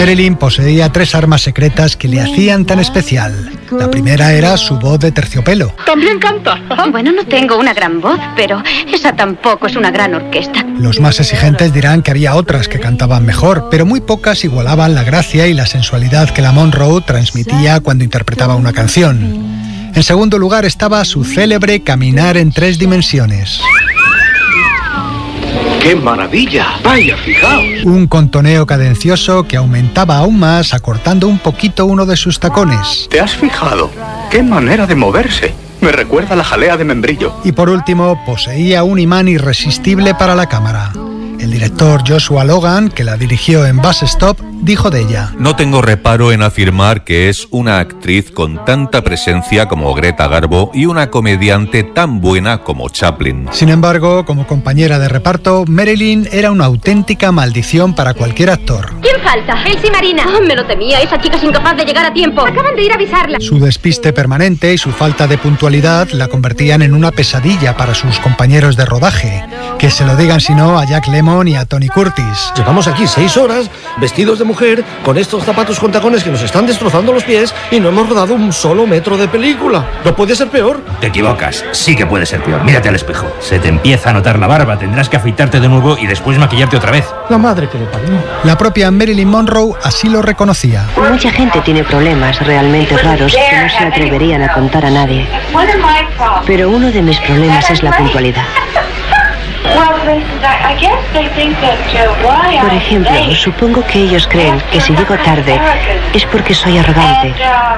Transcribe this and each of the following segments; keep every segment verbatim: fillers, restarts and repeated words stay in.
Marilyn poseía tres armas secretas que le hacían tan especial. La primera era su voz de terciopelo. También canta. Bueno, no tengo una gran voz, pero esa tampoco es una gran orquesta. Los más exigentes dirán que había otras que cantaban mejor, pero muy pocas igualaban la gracia y la sensualidad que la Monroe transmitía cuando interpretaba una canción. En segundo lugar estaba su célebre caminar en tres dimensiones. ¡Qué maravilla! ¡Vaya, fijaos! Un contoneo cadencioso que aumentaba aún más acortando un poquito uno de sus tacones. ¿Te has fijado? ¡Qué manera de moverse! Me recuerda a la jalea de membrillo. Y por último, poseía un imán irresistible para la cámara. El director Joshua Logan, que la dirigió en Bus Stop, dijo de ella: no tengo reparo en afirmar que es una actriz con tanta presencia como Greta Garbo y una comediante tan buena como Chaplin. Sin embargo, como compañera de reparto, Marilyn era una auténtica maldición para cualquier actor. ¿Quién falta? Elsie Marina. Oh, me lo temía, esa chica es incapaz de llegar a tiempo. Acaban de ir a avisarla. Su despiste permanente y su falta de puntualidad la convertían en una pesadilla para sus compañeros de rodaje. Que se lo digan si no a Jack Lemmon y a Tony Curtis. Llevamos aquí seis horas vestidos de mujer con estos zapatos con tacones que nos están destrozando los pies y no hemos rodado un solo metro de película. ¿No puede ser peor? Te equivocas, sí que puede ser peor. Mírate al espejo. Se te empieza a notar la barba, tendrás que afeitarte de nuevo y después maquillarte otra vez. La madre que le parió. La propia Marilyn Monroe así lo reconocía. Mucha gente tiene problemas realmente raros que no se atreverían a contar a nadie. Pero uno de mis problemas es la puntualidad. Por ejemplo, supongo que ellos creen que si llego tarde es porque soy arrogante.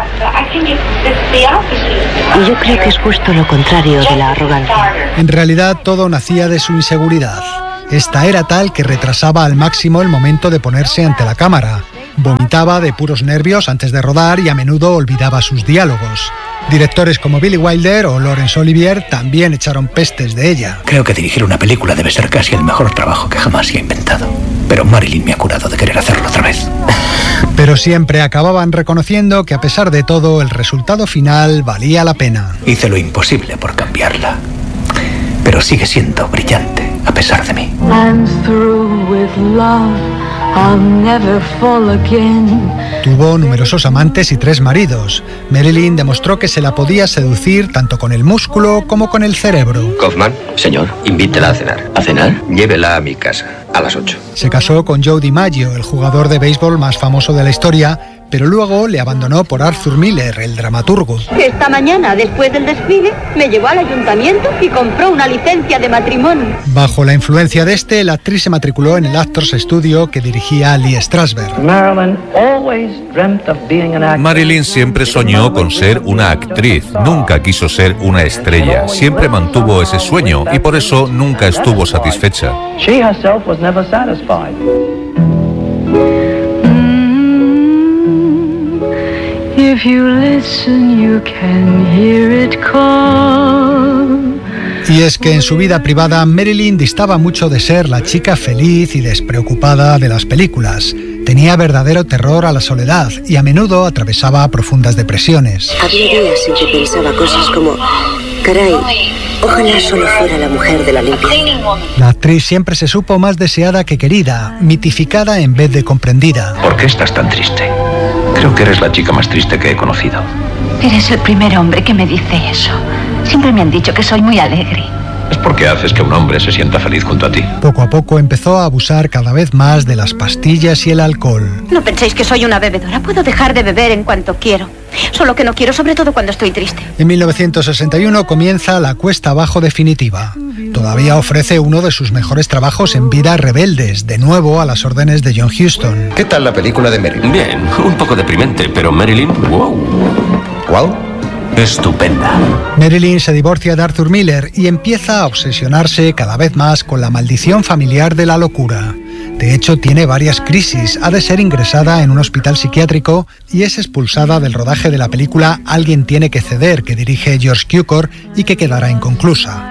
Y yo creo que es justo lo contrario de la arrogancia. En realidad todo nacía de su inseguridad. Esta era tal que retrasaba al máximo el momento de ponerse ante la cámara. Vomitaba de puros nervios antes de rodar y a menudo olvidaba sus diálogos. Directores como Billy Wilder o Laurence Olivier también echaron pestes de ella. Creo que dirigir una película debe ser casi el mejor trabajo que jamás se ha inventado. Pero Marilyn me ha curado de querer hacerlo otra vez. Pero siempre acababan reconociendo que a pesar de todo, el resultado final valía la pena. Hice lo imposible por cambiarla. Pero sigue siendo brillante, a pesar de mí. I'm through with love. I'll never fall again. Tuvo numerosos amantes y tres maridos. Marilyn demostró que se la podía seducir tanto con el músculo como con el cerebro. Kaufman, señor, invítela a cenar. ¿A cenar? Llévela a mi casa, a las ocho. Se casó con Joe DiMaggio, el jugador de béisbol más famoso de la historia, pero luego le abandonó por Arthur Miller, el dramaturgo. Esta mañana, después del desfile, me llevó al ayuntamiento y compró una licencia de matrimonio. Bajo la influencia de este, la actriz se matriculó en el Actors Studio que dirigía Lee Strasberg. Marilyn siempre soñó con ser una actriz, nunca quiso ser una estrella, siempre mantuvo ese sueño y por eso nunca estuvo satisfecha. If you listen, you can hear it call. Y es que en su vida privada, Marilyn distaba mucho de ser la chica feliz y despreocupada de las películas. Tenía verdadero terror a la soledad y a menudo atravesaba profundas depresiones. Había días en que pensaba cosas como: caray, ojalá solo fuera la mujer de la limpieza. La actriz siempre se supo más deseada que querida, mitificada en vez de comprendida. ¿Por qué estás tan triste? Creo que eres la chica más triste que he conocido. Eres el primer hombre que me dice eso. Siempre me han dicho que soy muy alegre. Es porque haces que un hombre se sienta feliz junto a ti. Poco a poco empezó a abusar cada vez más de las pastillas y el alcohol. No penséis que soy una bebedora. Puedo dejar de beber en cuanto quiero. Solo que no quiero, sobre todo cuando estoy triste. En mil novecientos sesenta y uno comienza la cuesta abajo definitiva. Todavía ofrece uno de sus mejores trabajos en Vidas Rebeldes, de nuevo a las órdenes de John Huston. ¿Qué tal la película de Marilyn? Bien, un poco deprimente, pero Marilyn, wow. ¿Wow? Estupenda. Marilyn se divorcia de Arthur Miller y empieza a obsesionarse cada vez más con la maldición familiar de la locura. De hecho, tiene varias crisis, ha de ser ingresada en un hospital psiquiátrico y es expulsada del rodaje de la película Alguien tiene que ceder, que dirige George Cukor y que quedará inconclusa.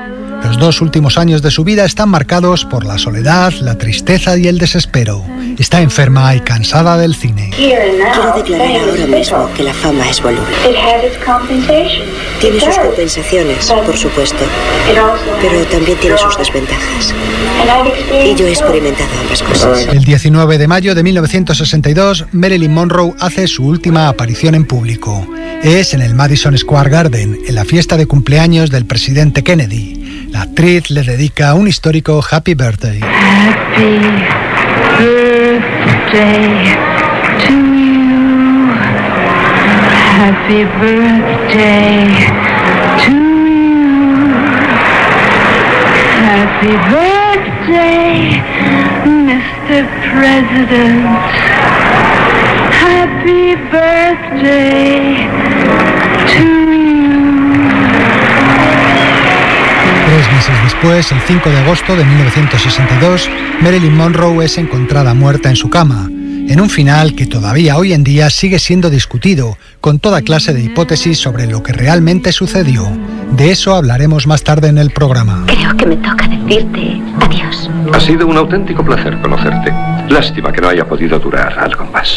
Los dos últimos años de su vida están marcados por la soledad, la tristeza y el desespero. Está enferma y cansada del cine. Quiero declarar ahora mismo que la fama es voluble. Tiene sus compensaciones, por supuesto, pero también tiene sus desventajas. Y yo he experimentado ambas cosas. El diecinueve de mayo de mil novecientos sesenta y dos, Marilyn Monroe hace su última aparición en público. Es en el Madison Square Garden, en la fiesta de cumpleaños del presidente Kennedy. La actriz le dedica un histórico Happy Birthday. Happy birthday to you. Happy birthday to you. Happy birthday, mister President. Happy birthday to you. Tres meses después, el cinco de agosto de mil novecientos sesenta y dos, Marilyn Monroe es encontrada muerta en su cama, en un final que todavía hoy en día sigue siendo discutido, con toda clase de hipótesis sobre lo que realmente sucedió. De eso hablaremos más tarde en el programa. Creo que me toca decirte adiós. Ha sido un auténtico placer conocerte. Lástima que no haya podido durar algo más.